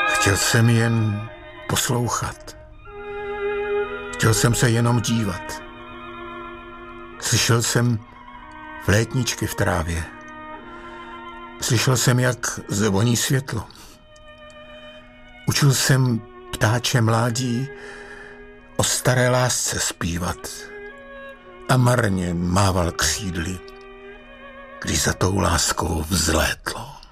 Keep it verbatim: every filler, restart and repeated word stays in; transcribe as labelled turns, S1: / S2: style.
S1: Chtěl jsem jen poslouchat. Chtěl jsem se jenom dívat. Slyšel jsem flétničky v trávě. Slyšel jsem, jak zvoní světlo. Učil jsem ptáče mládí o staré lásce zpívat a marně mával křídly, když za tou láskou vzlétlo.